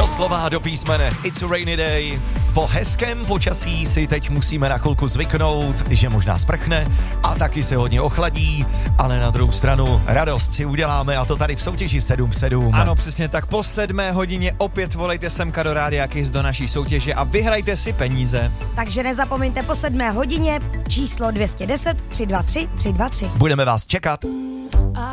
Doslova do písmene It's a rainy day. Po hezkém počasí si teď musíme na chvilku zvyknout, že možná sprchne a taky se hodně ochladí, ale na druhou stranu radost si uděláme a to tady v soutěži 7-7. Ano, přesně tak. Po 7 hodině opět volejte semka do Rádia Kiss do naší soutěže a vyhrajte si peníze. Takže nezapomeňte po 7 hodině číslo 210 323 323. Budeme vás čekat.